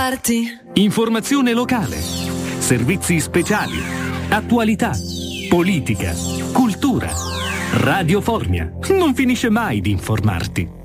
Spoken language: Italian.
parti. Informazione locale, servizi speciali, attualità, politica, cultura. Radio Formia non finisce mai di informarti.